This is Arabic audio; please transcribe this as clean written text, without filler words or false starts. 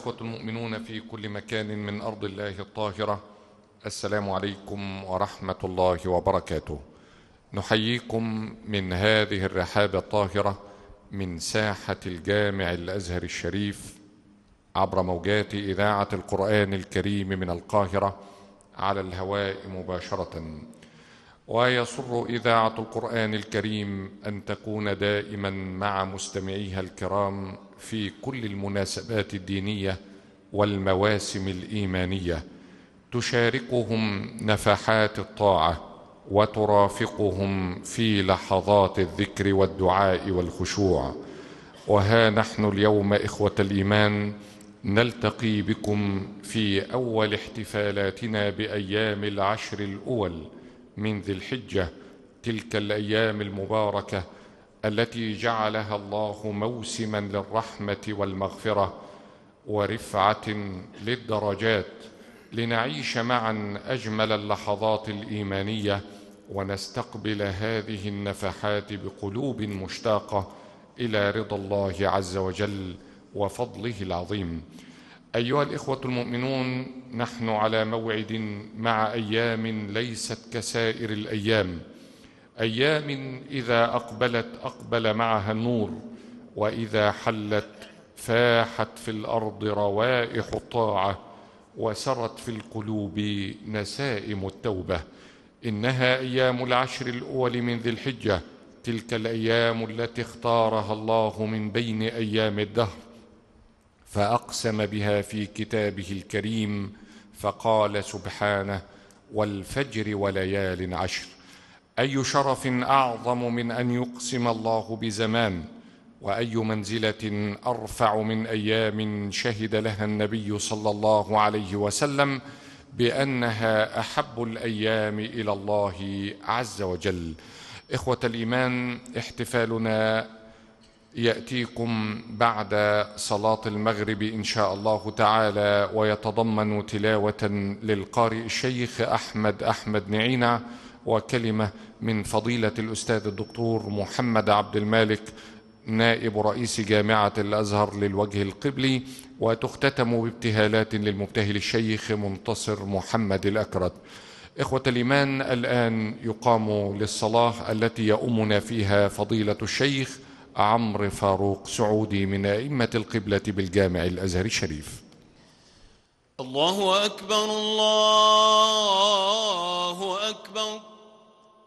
الإخوة المؤمنون في كل مكان من أرض الله الطاهرة، السلام عليكم ورحمة الله وبركاته. نحييكم من هذه الرحاب الطاهرة من ساحة الجامع الأزهر الشريف عبر موجات إذاعة القرآن الكريم من القاهرة على الهواء مباشرة. ويسر إذاعة القرآن الكريم أن تكون دائما مع مستمعيها الكرام في كل المناسبات الدينية والمواسم الإيمانية، تشاركهم نفحات الطاعة وترافقهم في لحظات الذكر والدعاء والخشوع. وها نحن اليوم إخوة الإيمان نلتقي بكم في أول احتفالاتنا بأيام العشر الأول من ذي الحجة، تلك الأيام المباركة التي جعلها الله موسما للرحمة والمغفرة ورفعة للدرجات، لنعيش معا أجمل اللحظات الإيمانية ونستقبل هذه النفحات بقلوب مشتاقة إلى رضا الله عز وجل وفضله العظيم. أيها الإخوة المؤمنون، نحن على موعد مع أيام ليست كسائر الأيام، أيام إذا أقبلت أقبل معها النور، وإذا حلت فاحت في الأرض روائح الطاعة وسرت في القلوب نسائم التوبة. إنها أيام العشر الأول من ذي الحجة، تلك الأيام التي اختارها الله من بين أيام الدهر، فأقسم بها في كتابه الكريم فقال سبحانه: والفجر وليال عشر. أي شرف أعظم من أن يقسم الله بزمان، وأي منزلة أرفع من أيام شهد لها النبي صلى الله عليه وسلم بأنها أحب الأيام إلى الله عز وجل. إخوة الإيمان، احتفالنا يأتيكم بعد صلاة المغرب إن شاء الله تعالى، ويتضمن تلاوة للقارئ الشيخ أحمد نعينة، وكلمة من فضيلة الأستاذ الدكتور محمد عبد المالك نائب رئيس جامعة الأزهر للوجه القبلي، وتختتم بابتهالات للمبتهل الشيخ منتصر محمد الأكرت. إخوة الإيمان، الآن يقام للصلاة التي يؤمنا فيها فضيلة الشيخ عمرو فاروق سعودي من أئمة القبلة بالجامع الأزهر الشريف. الله أكبر الله أكبر.